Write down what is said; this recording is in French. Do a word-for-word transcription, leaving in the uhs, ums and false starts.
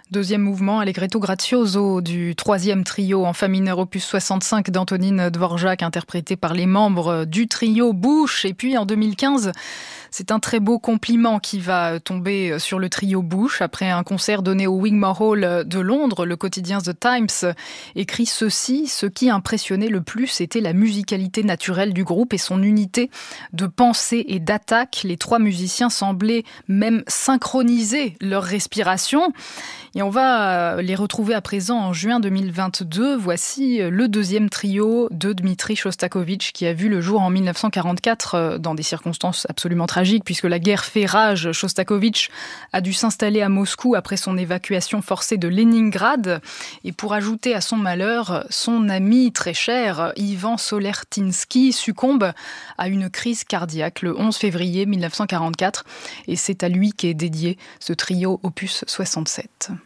Deuxième mouvement, Allegretto grazioso du troisième trio en fa mineur opus soixante-cinq d'Antonín Dvořák, interprété par les membres du trio Bush. Et puis en deux mille quinze, c'est un très beau compliment qui va tomber sur le trio Bush. Après un concert donné au Wigmore Hall de Londres, le quotidien The Times écrit ceci: ce qui impressionnait le plus, c'était la musicalité naturelle du groupe et son unité de pensée et d'attaque. Les trois musiciens semblaient même synchroniser leur respiration. Et on va les retrouver à présent en juin deux mille vingt-deux. Voici le deuxième trio de Dmitri Shostakovich qui a vu le jour en mille neuf cent quarante-quatre dans des circonstances absolument tragiques puisque la guerre fait rage. Shostakovich a dû s'installer à Moscou après son évacuation forcée de Leningrad. Et pour ajouter à son malheur, son ami très cher, Ivan Solertinsky, succombe à une crise cardiaque le onze février mille neuf cent quarante-quatre. Et c'est à lui qu'est dédié ce trio opus soixante-sept.